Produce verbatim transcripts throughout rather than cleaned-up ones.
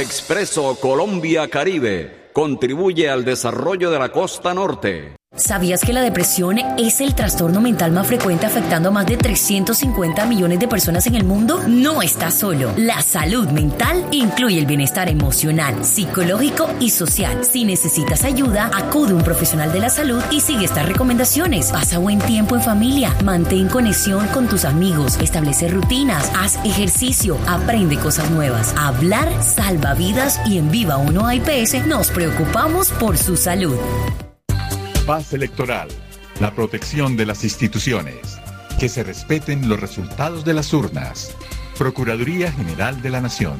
Expreso Colombia Caribe contribuye al desarrollo de la costa norte. ¿Sabías que la depresión es el trastorno mental más frecuente afectando a más de trescientos cincuenta millones de personas en el mundo? No estás solo. La salud mental incluye el bienestar emocional, psicológico y social. Si necesitas ayuda, acude a un profesional de la salud y sigue estas recomendaciones. Pasa buen tiempo en familia, mantén conexión con tus amigos, establece rutinas, haz ejercicio, aprende cosas nuevas. Hablar salva vidas y en Viva uno A I P S nos preocupamos por su salud. Paz electoral, la protección de las instituciones, que se respeten los resultados de las urnas. Procuraduría General de la Nación.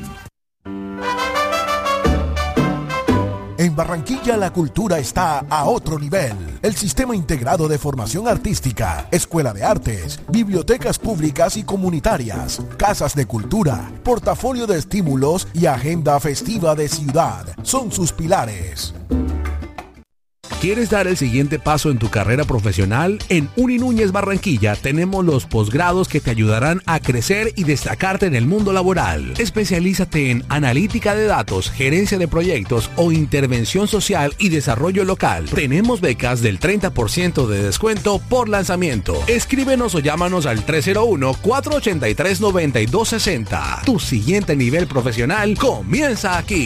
En Barranquilla la cultura está a otro nivel. El Sistema Integrado de Formación Artística, Escuela de Artes, bibliotecas públicas y comunitarias, casas de cultura, portafolio de estímulos y agenda festiva de ciudad son sus pilares. ¿Quieres dar el siguiente paso en tu carrera profesional? En Uni Núñez Barranquilla tenemos los posgrados que te ayudarán a crecer y destacarte en el mundo laboral. Especialízate en analítica de datos, gerencia de proyectos o intervención social y desarrollo local. Tenemos becas del treinta por ciento de descuento por lanzamiento. Escríbenos o llámanos al tres cero uno, cuatro ocho tres, nueve dos seis cero. Tu siguiente nivel profesional comienza aquí.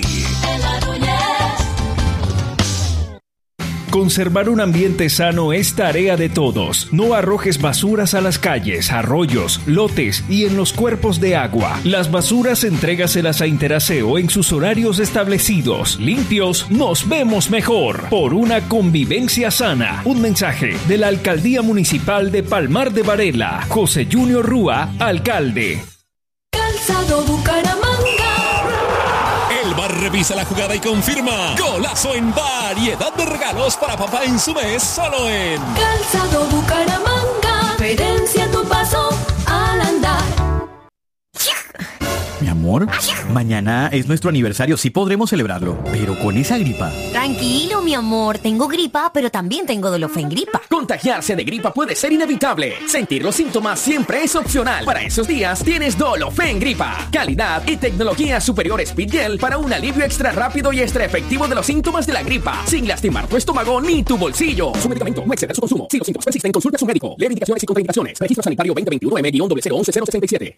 Conservar un ambiente sano es tarea de todos. No arrojes basuras a las calles, arroyos, lotes y en los cuerpos de agua. Las basuras entrégaselas a Interaseo en sus horarios establecidos. Limpios, nos vemos mejor. Por una convivencia sana. Un mensaje de la Alcaldía Municipal de Palmar de Varela. José Junior Rúa, alcalde. Calzado Bucaramanga. El Bar revisa la jugada y confirma. Golazo en variedad de regalos para papá en su mes, solo en Calzado Bucaramanga. Diferencia tu paso al andar. Mi amor, mañana es nuestro aniversario, sí podremos celebrarlo, pero con esa gripa. Tranquilo, mi amor, tengo gripa, pero también tengo Dolofengripa. Contagiarse de gripa puede ser inevitable. Sentir los síntomas siempre es opcional. Para esos días tienes Dolofengripa. Calidad y tecnología superior Speedgel para un alivio extra rápido y extra efectivo de los síntomas de la gripa, sin lastimar tu estómago ni tu bolsillo. Su medicamento no excede su consumo. Si los síntomas persisten, consulta a su médico. Leer indicaciones y contraindicaciones. Registro sanitario veinte veintiuno M cero cero once cero sesenta y siete.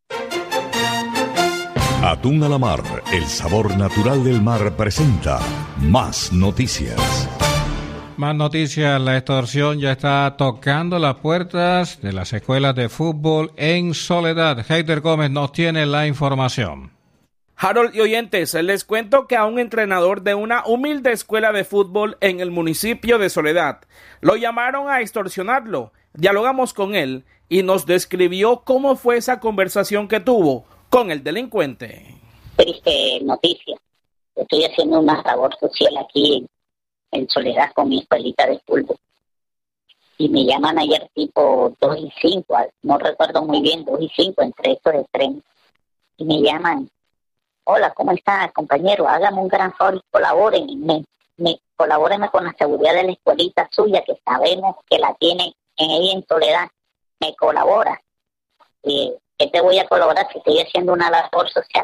Atún a la Mar, el sabor natural del mar, presenta más noticias. Más noticias, la extorsión ya está tocando las puertas de las escuelas de fútbol en Soledad. Heider Gómez nos tiene la información. Harold y oyentes, les cuento que a un entrenador de una humilde escuela de fútbol en el municipio de Soledad lo llamaron a extorsionarlo. Dialogamos con él y nos describió cómo fue esa conversación que tuvo con el delincuente. Triste noticia. Estoy haciendo una labor social aquí en, en Soledad con mi escuelita de fútbol. Y me llaman ayer tipo dos y cinco, no recuerdo muy bien, dos y cinco, entre estos extremos. Y me llaman, hola, ¿cómo está, compañero? Hágame un gran favor y colaboren. Me, me, colabórenme con la seguridad de la escuelita suya, que sabemos que la tiene en ella en Soledad. Me colabora. Eh, ¿Qué te voy a colaborar si estoy haciendo una labor social?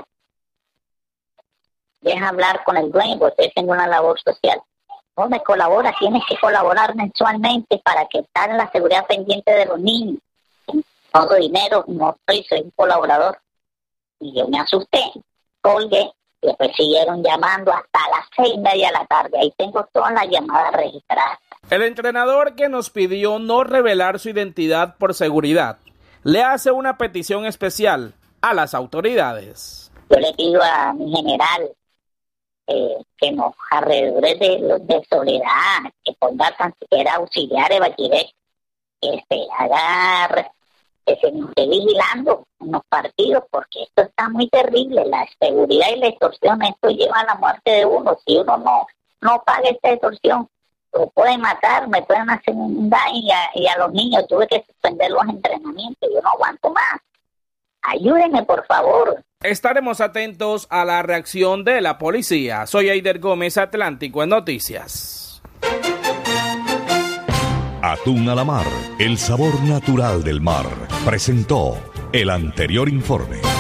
Deja hablar con el dueño, porque estoy haciendo una labor social. No me colabora, tienes que colaborar mensualmente para que estar en la seguridad pendiente de los niños. Todo dinero, no soy, soy un colaborador. Y yo me asusté, colgué, y después siguieron llamando hasta las seis y media de la tarde. Ahí tengo todas las llamadas registradas. El entrenador, que nos pidió no revelar su identidad por seguridad, le hace una petición especial a las autoridades. Yo le pido a mi general eh, que nos alrededores de, de Soledad, que ponga tan siquiera auxiliares, bachiller, que se haga, que se nos esté vigilando en los partidos, porque esto está muy terrible. La seguridad y la extorsión, esto lleva a la muerte de uno. Si uno no, no paga esta extorsión, lo pueden matar, me pueden hacer un daño y a, y a los niños tuve que suspender los entrenamientos, yo no aguanto más. Ayúdenme, por favor. Estaremos atentos a la reacción de la policía. Soy Heider Gómez, Atlántico en Noticias. Atún a la Mar, el sabor natural del mar, presentó el anterior informe.